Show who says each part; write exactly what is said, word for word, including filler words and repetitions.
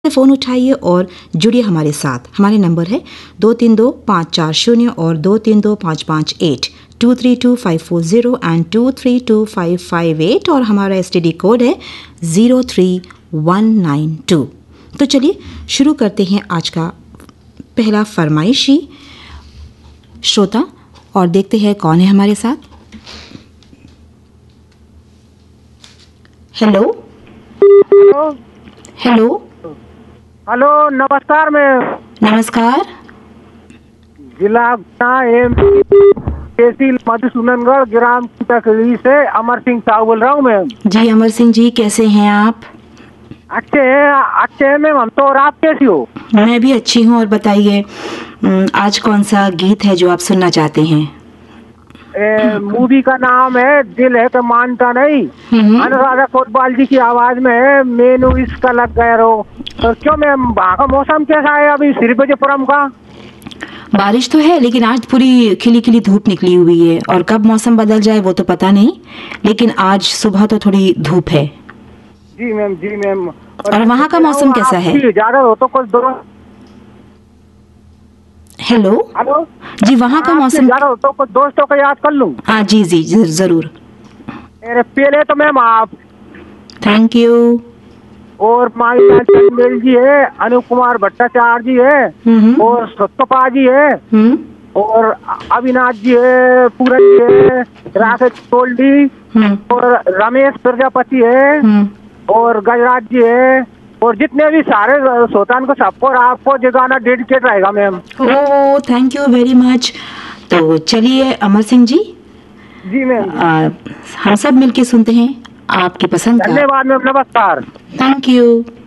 Speaker 1: Phone उठाइए और जुड़िए हमारे साथ। हमारे नंबर है दो तीन दो पाँच चार शून्य और दो तीन दो पाँच पाँच eight to three to five four zero and to three to five five eight और हमारा एस टी डी कोड है zero three one nine to. तो चलिए शुरू करते हैं आज का पहला फरमाइशी श्रोता और देखते हैं कौन है हमारे साथ। हेलो
Speaker 2: हेलो
Speaker 1: हेलो
Speaker 2: हेलो नमस्कार मैम।
Speaker 1: नमस्कार।
Speaker 2: जिला गुना एम तहसील मधुसूदनगढ़ ग्राम कुटकली से अमर सिंह साहू बोल रहा हूँ मैम।
Speaker 1: जी अमर सिंह जी, कैसे हैं आप?
Speaker 2: अच्छे हैं अच्छे हैं मैम हम तो, और आप कैसी हो?
Speaker 1: मैं भी अच्छी हूँ। और बताइए आज कौन सा गीत है जो आप सुनना चाहते हैं?
Speaker 2: मूवी का नाम है दिल है तो मानता नहीं, अनुराधा कोटवाल जी की आवाज में है, मेनू इसका लग गया रो। तो क्यों मैम वहाँ का मौसम कैसा है अभी श्रीविजयपुरम का?
Speaker 1: बारिश तो है लेकिन आज पूरी खिली खिली धूप निकली हुई है और कब मौसम बदल जाए वो तो पता नहीं, लेकिन आज सुबह तो थोड़ी धूप है।
Speaker 2: जी मैम जी मैम।
Speaker 1: और, और वहाँ का मौसम कैसा है?
Speaker 2: ज्यादा हो तो कुछ दो।
Speaker 1: हेलो
Speaker 2: हेलो
Speaker 1: जी, वहाँ का मौसम
Speaker 2: ज्यादा हो तो कुछ दोस्तों को याद कर लूँ।
Speaker 1: हाँ जी जी जरूर।
Speaker 2: पहले तो मैम आप,
Speaker 1: थैंक यू।
Speaker 2: और मालिका चंदेल जी है, अनूप कुमार भट्टाचार्य जी है, और सत्यपा जी है, और अविनाश जी है, पूरन जी है, राकेश गोल्डी और रमेश प्रजापति है, और गजराज जी है, और जितने भी सारे सोतान को सबको और आपको ये गाना डेडिकेट रहेगा ma'am.
Speaker 1: Oh thank you very much. तो चलिए अमर सिंह जी,
Speaker 2: जी मैम,
Speaker 1: हम सब मिलके सुनते हैं आपकी पसंद का।
Speaker 2: धन्यवाद मैम, नमस्कार।
Speaker 1: Thank you.